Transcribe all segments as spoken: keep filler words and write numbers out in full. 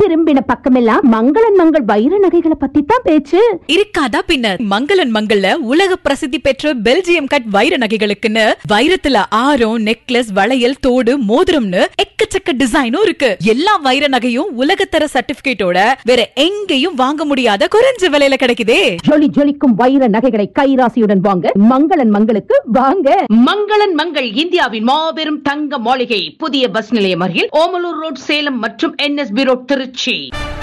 திரும்பின பக்கமெல்லாம் மங்களன் மங்கள் வைர நகைகளை பத்தி தான் பேச்சு. இருக்காதா பின்னர். மங்களன் மங்கள்ல உலக பிரசித்தி பெற்ற பெல்ஜியம் கட் வைர நகைகளுக்குன்னு வைரத்துல ஆரம், நெக்லஸ், வளையல், தோடு, மோதிரம்னு எக்கச்சக்க டிசைனும் இருக்கு. எல்லா வைர நகையும் உலகத்தர சர்டிபிகேட்டோட வேற எங்கேயும் வாங்க முடியாத குறைஞ்ச விலையில கிடைக்குதே. ஜொலி ஜொலிக்கும் வைர நகைகளை கைராசியுடன் வாங்க மங்களன் மங்களுக்கு வாங்க. மங்களன் மங்கள் இந்தியாவின் மாபெரும் தங்க மாளிகை, புதிய பஸ் நிலையம் அருகில், ஓமலூர் ரோட், சேலம் மற்றும் என்எஸ்பி ரோட், திருச்சி.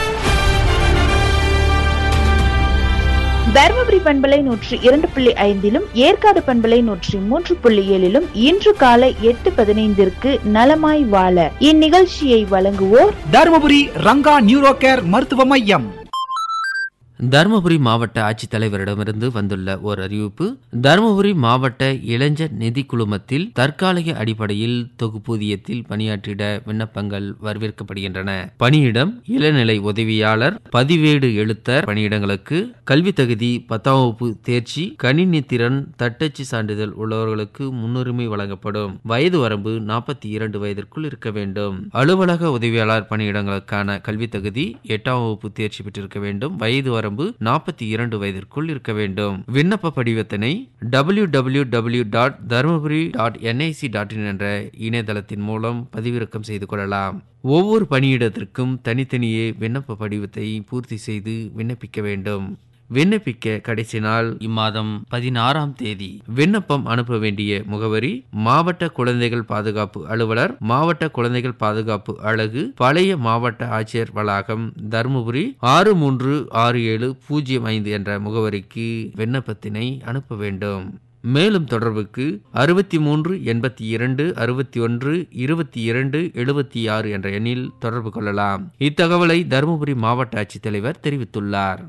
தர்மபுரி பண்பலை நூற்றி இரண்டு புள்ளி ஐந்திலும் ஏற்காடு பண்பலை நூற்றி மூன்று புள்ளி ஏழிலும் இன்று காலை எட்டு பதினைந்திற்கு நலமாய் வாழ இந்நிகழ்ச்சியை வழங்குவோர் தர்மபுரி ரங்கா நியூரோ கேர் மருத்துவ மையம். தருமபுரி மாவட்ட ஆட்சித்தலைவரிடமிருந்து வந்துள்ள ஓர் அறிவிப்பு. தருமபுரி மாவட்ட இளைஞர் நிதி குழுமத்தில் தற்காலிக அடிப்படையில் தொகுப்பூதியத்தில் பணியாற்றிட விண்ணப்பங்கள் வரவேற்கப்படுகின்றன. பணியிடம் இளநிலை உதவியாளர், பதிவேடு எழுத்தர் பணியிடங்களுக்கு கல்வி தகுதி பத்தாம் வகுப்பு தேர்ச்சி, கணினி திறன், தட்டச்சு சான்றிதழ் உள்ளவர்களுக்கு முன்னுரிமை வழங்கப்படும். வயது வரம்பு நாற்பத்தி இரண்டு வயதிற்குள் இருக்க வேண்டும். அலுவலக உதவியாளர் பணியிடங்களுக்கான கல்வி தகுதி எட்டாம் வகுப்பு தேர்ச்சி பெற்றிருக்க வேண்டும். வயது வரம்பு நாற்பத்தி இரண்டு வயதிற்குள் இருக்க வேண்டும். விண்ணப்ப படிவத்தினை W W W dot Dharmapuri dot NIC dot in என்ற இணையதளத்தின் மூலம் பதிவிறக்கம் செய்து கொள்ளலாம். ஒவ்வொரு பணியிடத்திற்கும் தனித்தனியே விண்ணப்ப படிவத்தை பூர்த்தி செய்து விண்ணப்பிக்க வேண்டும். விண்ணப்பிக்க கடைசி நாள் இம்மாதம் பதினாறாம் தேதி. விண்ணப்பம் அனுப்ப வேண்டிய முகவரி: மாவட்ட குழந்தைகள் பாதுகாப்பு அலுவலர், மாவட்ட குழந்தைகள் பாதுகாப்பு அலகு, பழைய மாவட்ட ஆட்சியர் வளாகம், தருமபுரி ஆறு மூன்று ஆறு ஏழு பூஜ்ஜியம் ஐந்து என்ற முகவரிக்கு விண்ணப்பத்தினை அனுப்ப வேண்டும். மேலும் தொடர்புக்கு அறுபத்தி மூன்று எண்பத்தி இரண்டு அறுபத்தி ஒன்று இருபத்தி இரண்டு எழுபத்தி ஆறு என்ற எண்ணில் தொடர்பு கொள்ளலாம். இத்தகவலை தருமபுரி மாவட்ட ஆட்சித்தலைவர் தெரிவித்துள்ளார்.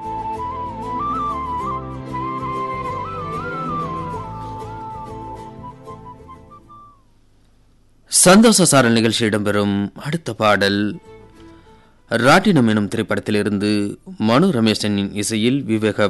சந்தோஷ சாரல் நிகழ்ச்சி இடம்பெறும் அடுத்த பாடல் ராட்டினம் எனும் திரைப்படத்திலிருந்து மனு ரமேஷனின் இசையில் விவேக